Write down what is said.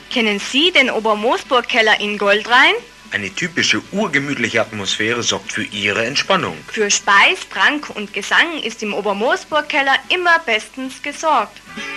Kennen Sie den Obermoosburg-Keller in Goldrhein? Eine typische urgemütliche Atmosphäre sorgt für Ihre Entspannung. Für Speis, Trank und Gesang ist im Obermoosburg-Keller immer bestens gesorgt.